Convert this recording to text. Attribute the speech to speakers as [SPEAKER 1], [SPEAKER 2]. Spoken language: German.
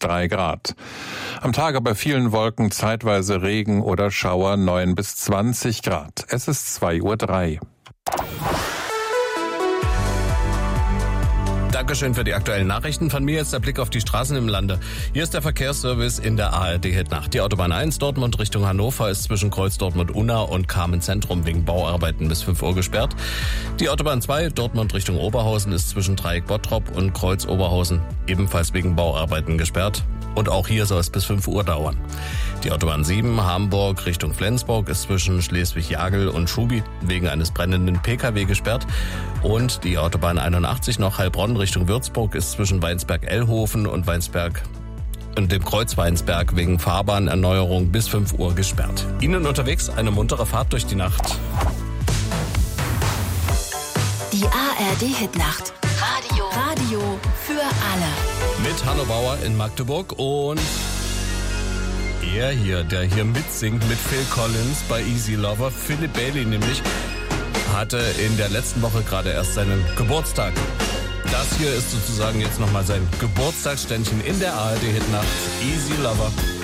[SPEAKER 1] 3 Grad. Am Tage bei vielen Wolken zeitweise Regen oder Schauer 9 bis 20 Grad. Es ist 2:03 Uhr.
[SPEAKER 2] Dankeschön für die aktuellen Nachrichten. Von mir jetzt der Blick auf die Straßen im Lande. Hier ist der Verkehrsservice in der ARD-Hit-Nacht. Die Autobahn 1 Dortmund Richtung Hannover ist zwischen Kreuz Dortmund-Unna und Carmen-Zentrum wegen Bauarbeiten bis 5 Uhr gesperrt. Die Autobahn 2 Dortmund Richtung Oberhausen ist zwischen Dreieck Bottrop und Kreuz Oberhausen ebenfalls wegen Bauarbeiten gesperrt. Und auch hier soll es bis 5 Uhr dauern. Die Autobahn 7 Hamburg Richtung Flensburg ist zwischen Schleswig-Jagel und Schubi wegen eines brennenden Pkw gesperrt. Und die Autobahn 81 noch Heilbronn Richtung Würzburg ist zwischen Weinsberg-Ellhofen und dem Kreuz Weinsberg wegen Fahrbahnerneuerung bis 5 Uhr gesperrt. Ihnen unterwegs eine muntere Fahrt durch die Nacht.
[SPEAKER 3] Die ARD-Hit-Nacht. Radio für alle.
[SPEAKER 2] Mit Hanno Bauer in Magdeburg und er hier, der hier mitsingt mit Phil Collins bei Easy Lover. Philip Bailey nämlich hatte in der letzten Woche gerade erst seinen Geburtstag. Das hier ist sozusagen jetzt nochmal sein Geburtstagsständchen in der ARD-Hit-Nacht. Easy Lover.